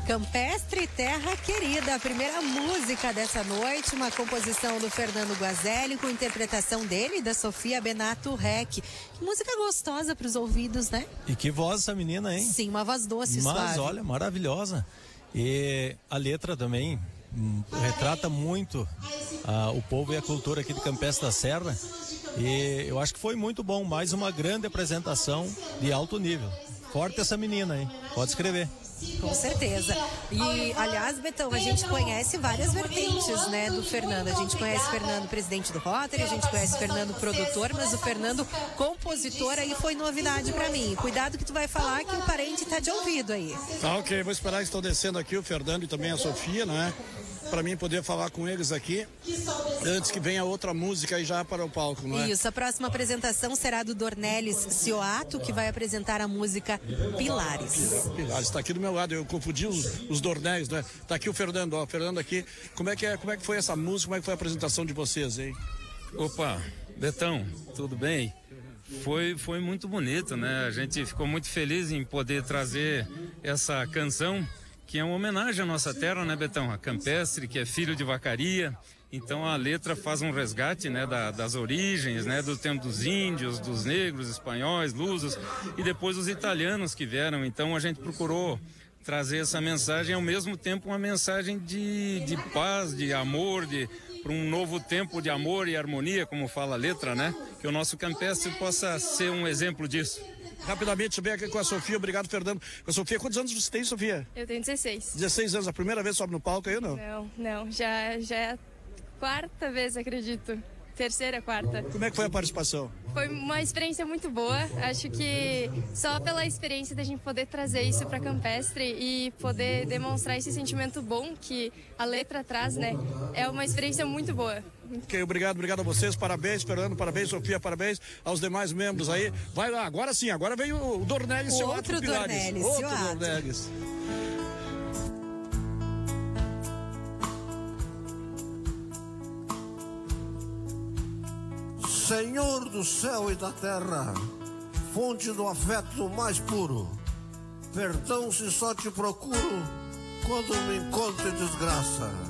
Campestre Terra Querida, a primeira música dessa noite, uma composição do Fernando Guazelli com interpretação dele e da Sofia Benato Rec. Que música gostosa para os ouvidos, né? E que voz essa menina, hein? Sim, uma voz doce e suave. Mas olha, maravilhosa. E a letra também retrata muito o povo e a cultura aqui de Campestre da Serra. E eu acho que foi muito bom, mais uma grande apresentação de alto nível. Forte essa menina, hein? Pode escrever. Com certeza. E, aliás, Betão, a gente conhece várias vertentes, né, do Fernando. A gente conhece o Fernando, presidente do Rotary, a gente conhece o Fernando, produtor, mas o Fernando, compositor, aí foi novidade pra mim. Cuidado que tu vai falar que o parente tá de ouvido aí. Tá, ok. Vou esperar que estão descendo aqui o Fernando e também a Sofia, né? Para mim poder falar com eles aqui antes que venha outra música aí já para o palco, não é? Isso, a próxima apresentação será do Dornelis Cioato, que vai apresentar a música Pilares. Pilares, está aqui do meu lado, eu confundi os Dornelis, né? Tá aqui o Fernando, ó, Fernando aqui. Como é que foi essa música, como é que foi a apresentação de vocês, hein? Opa, Betão, tudo bem? Foi muito bonito, né? A gente ficou muito feliz em poder trazer essa canção, que é uma homenagem à nossa terra, né, Betão? A Campestre, que é filho de vacaria. Então a letra faz um resgate, né, das origens, né, do tempo dos índios, dos negros, espanhóis, lusos e depois os italianos que vieram. Então a gente procurou trazer essa mensagem, ao mesmo tempo uma mensagem de paz, de amor, para um novo tempo de amor e harmonia, como fala a letra, né? Que o nosso Campestre possa ser um exemplo disso. Rapidamente, eu venho aqui com a Sofia, obrigado, Fernando. Com a Sofia, quantos anos você tem, Sofia? Eu tenho 16. 16 anos, a primeira vez sobe no palco aí ou não? Não, já é a quarta vez, acredito. Terceira, quarta. Como é que foi a participação? Foi uma experiência muito boa. Acho que só pela experiência da gente poder trazer isso para Campestre e poder demonstrar esse sentimento bom que a letra traz, né? É uma experiência muito boa. Ok, obrigado a vocês, parabéns, Fernando, parabéns, Sofia, parabéns aos demais membros aí. Vai lá, agora sim, agora vem o Dornelis Cioato. Outro Dornelis Cioato. Dornelis. Senhor do céu e da terra, fonte do afeto mais puro, perdão se só te procuro quando me encontro em desgraça.